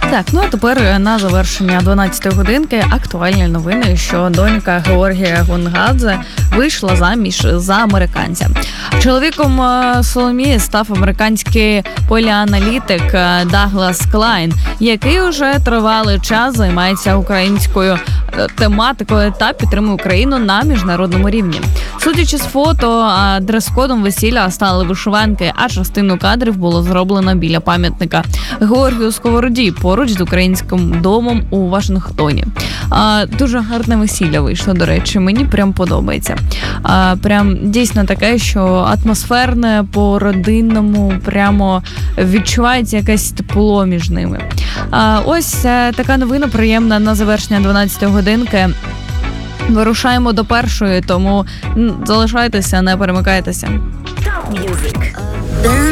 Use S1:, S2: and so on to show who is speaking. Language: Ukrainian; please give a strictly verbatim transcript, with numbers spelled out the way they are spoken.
S1: Так, ну а тепер на завершення дванадцятої годинки актуальні новини, що донька Георгія Гонгадзе вийшла заміж за американця. Чоловіком Соломії став американський поліаналітик Даглас Клайн, який уже тривалий час займається українською тематикою та підтримує Україну на міжнародному рівні. Судячи з фото, дрес-кодом весілля стали вишиванки, а частину кадрів було зроблено біля пам'ятника Георгію Сковороді поруч з українським домом у Вашингтоні. А, дуже гарне весілля вийшло, до речі, мені прям подобається. А, прям дійсно таке, що атмосферне, по-родинному, прямо відчувається якесь тепло між ними. А, ось така новина приємна на завершення дванадцятої годинки. Вирушаємо до першої, тому залишайтеся, не перемикайтеся.